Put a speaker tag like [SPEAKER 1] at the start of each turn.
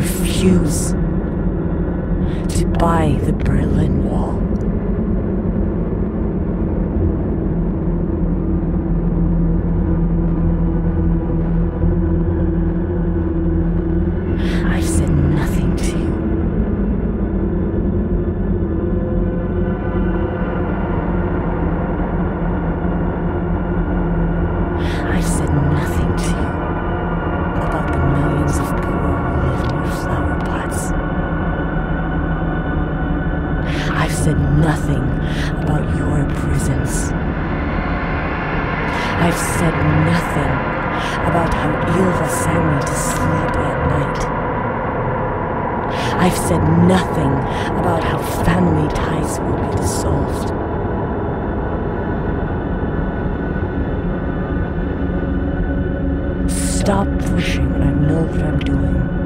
[SPEAKER 1] refuse to buy the Berlin Wall. I've said nothing to you. I've said nothing to you about the millions of poor who live in your flower pots. I've said nothing about your prisons. I've said nothing about how Ylva sang me to sleep at night. I've said nothing about how family ties will be dissolved. Stop pushing. I know what I'm doing.